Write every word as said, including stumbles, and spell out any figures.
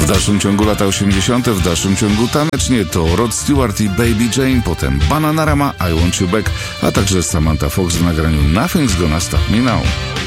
W dalszym ciągu lata osiemdziesiąte, w dalszym ciągu tanecznie to Rod Stewart i Baby Jane, potem Bananarama, I Want You Back, a także Samantha Fox w nagraniu Nothing's Gonna Stop Me Now.